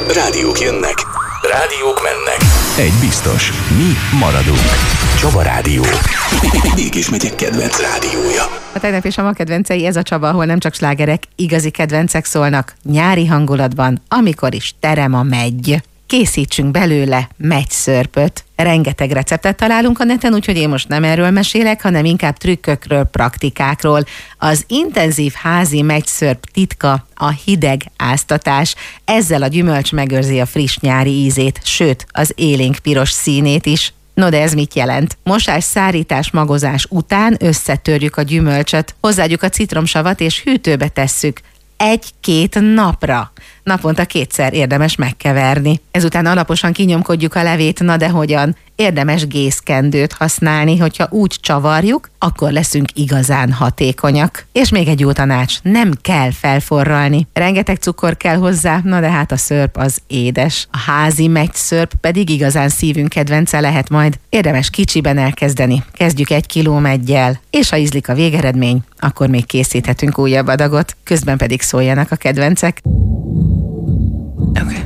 Rádiók jönnek, rádiók mennek. Egy biztos, mi maradunk. Csaba Rádió. Mégis megyek kedvenc rádiója. A tegnap és a ma kedvencei, ez a Csaba, ahol nem csak slágerek, igazi kedvencek szólnak, nyári hangulatban, amikor is terem a megy. Készítsünk belőle megyszörpöt. Rengeteg receptet találunk a neten, úgyhogy én most nem erről mesélek, hanem inkább trükkökről, praktikákról. Az intenzív házi megyszörp titka a hideg áztatás. Ezzel a gyümölcs megőrzi a friss nyári ízét, sőt, az élénk piros színét is. No de ez mit jelent? Mosás, szárítás, magozás után összetörjük a gyümölcsöt, hozzáadjuk a citromsavat és hűtőbe tesszük. 1-2 napra. Naponta 2-szer érdemes megkeverni. Ezután alaposan kinyomkodjuk a levét, na de hogyan? Érdemes gészkendőt használni, hogyha úgy csavarjuk, akkor leszünk igazán hatékonyak. És még egy jó tanács, nem kell felforralni. Rengeteg cukor kell hozzá, na de hát a szörp az édes. A házi megyszörp pedig igazán szívünk kedvence lehet majd. Érdemes kicsiben elkezdeni. Kezdjük 1 kiló meggyel, és ha ízlik a végeredmény, akkor még készíthetünk újabb adagot. Közben pedig szóljanak a kedvencek. Okay.